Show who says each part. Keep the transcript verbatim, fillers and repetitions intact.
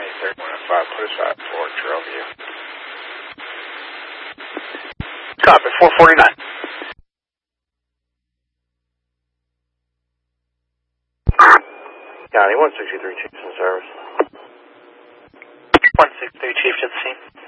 Speaker 1: County thirty-one oh five, put us out for Trailview.
Speaker 2: Copy, four forty-nine.
Speaker 3: County one sixty-three, Chiefs in service.
Speaker 2: one sixty-three, Chief to the scene.